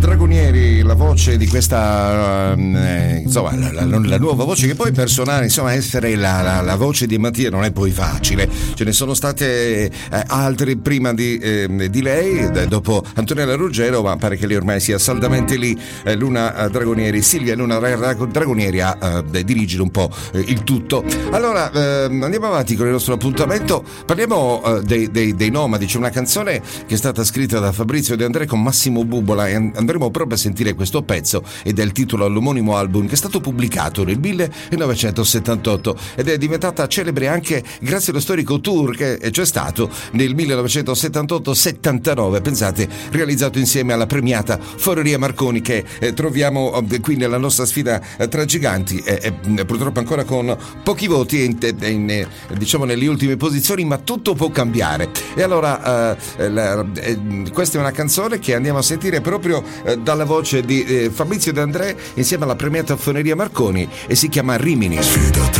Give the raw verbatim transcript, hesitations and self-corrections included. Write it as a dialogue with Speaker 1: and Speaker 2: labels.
Speaker 1: Dragonieri, la voce di questa eh, insomma la, la, la nuova voce che poi personale, insomma essere la, la, la voce di Mattia non è poi facile, ce ne sono state eh, altri prima di, eh, di lei, dopo Antonella Ruggero, ma pare che lei ormai sia saldamente lì. eh, Luna Dragonieri, Silvia Luna Dragonieri a eh, dirigere un po' eh, il tutto. Allora eh, andiamo avanti con il nostro appuntamento, parliamo eh, dei, dei, dei Nomadi. C'è una canzone che è stata scritta da Fabrizio De André con Massimo Bubola e andremo proprio a sentire questo pezzo, ed è il titolo all'omonimo album che è stato pubblicato nel millenovecentosettantotto ed è diventata celebre anche grazie allo storico tour che c'è stato nel millenovecentosettantotto settantanove, pensate, realizzato insieme alla premiata Foneria Marconi, che eh, troviamo eh, qui nella nostra sfida eh, tra giganti, eh, eh, purtroppo ancora con pochi voti in, in, in, diciamo nelle ultime posizioni, ma tutto può cambiare. E allora eh, la, eh, questa è una canzone che andiamo a sentire proprio eh, dalla voce di eh, Fabrizio De André insieme alla premiata Foneria Marconi e si chiama Rimini.